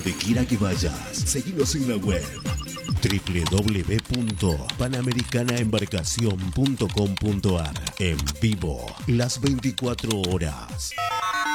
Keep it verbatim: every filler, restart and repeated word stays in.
donde quiera que vayas. Seguinos en la web doble u doble u doble u punto panamericana embarcación punto com punto ar. En vivo, las veinticuatro horas.